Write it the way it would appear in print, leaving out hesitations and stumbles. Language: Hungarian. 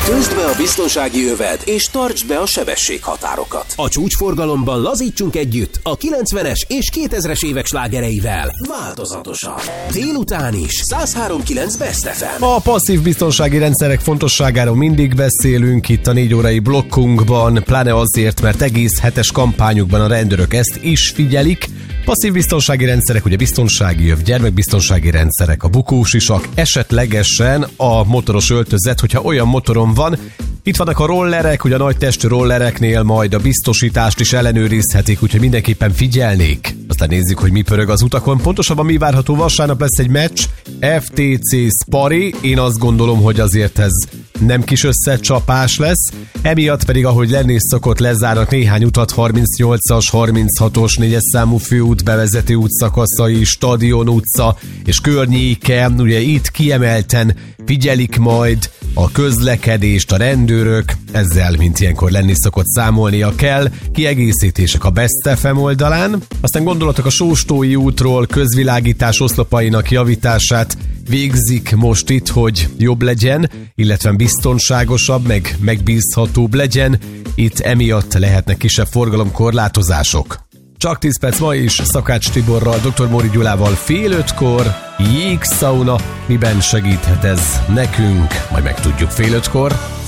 Töltsd be a biztonsági öved, és tartsd be a sebességhatárokat. A csúcsforgalomban lazítsunk együtt a 90-es és 2000-es évek slágereivel. Változatosan. Délután is. 103.9 Best FM. A passzív biztonsági rendszerek fontosságáról mindig beszélünk itt a 4 órai blokkunkban, pláne azért, mert egész hetes kampányukban a rendőrök ezt is figyelik. Passzív biztonsági rendszerek, ugye biztonsági öv, gyermekbiztonsági rendszerek, a bukósisak, esetlegesen a motoros öltözet, hogyha olyan motoron van. Itt vannak a rollerek, ugye a nagy testű rollereknél majd a biztosítást is ellenőrizhetik, úgyhogy mindenképpen figyelnék. Aztán nézzük, hogy mi pörög az utakon. Pontosabban mi várható, vasárnap lesz egy meccs, FTC Spari. Én azt gondolom, hogy azért ez nem kis összecsapás lesz. Emiatt pedig, ahogy lenni szokott, lezárnak néhány utat, 38-as, 36-os, 4-es számú főút, bevezető út szakaszai, Stadion utca és környéke. Ugye itt kiemelten figyelik majd a közlekedést a rendőrök, ezzel, mint ilyenkor lenni szokott, számolnia kell. Kiegészítések a Best FM oldalán. Aztán gondolatok a Sóstói útról, közvilágítás oszlopainak javítását végzik most itt, hogy jobb legyen, illetve biztonságosabb, meg megbízhatóbb legyen. Itt emiatt lehetnek kisebb forgalomkorlátozások. Csak 10 perc ma is Szakács Tiborral, Dr. Móri Gyulával 4:30, jégsauna, miben segíthet ez nekünk, majd megtudjuk 4:30.